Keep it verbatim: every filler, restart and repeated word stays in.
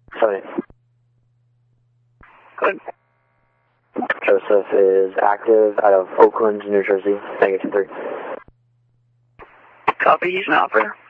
Sorry. Good. Joseph is active out of Oakland, New Jersey, negative three. Copy, he's an operator.